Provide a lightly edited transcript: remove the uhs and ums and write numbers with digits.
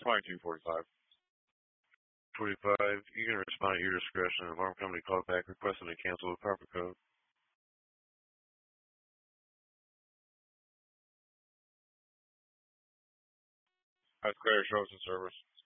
2245. 45. You can respond at your discretion. Alarm company called back requesting to cancel the proper code. That's clear. Shows in service.